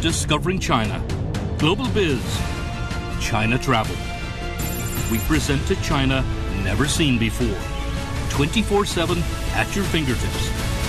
Discovering China. Global Biz. China Travel. We present to China never seen before. 24/7 at your fingertips.